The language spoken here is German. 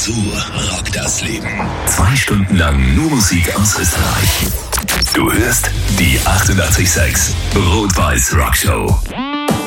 zu Rock das Leben. 2 Stunden lang nur Musik aus Österreich. Du hörst die 88,6 Rot-Weiß Rock Show.